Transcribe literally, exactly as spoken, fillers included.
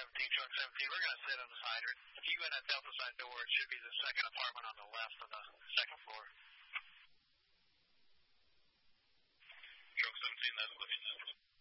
seventeen, truck seventeen, we're going to sit on this hydrant. If you go in that delta side door, it should be the second apartment on the left of the second floor. Truck seventeen, that's looking at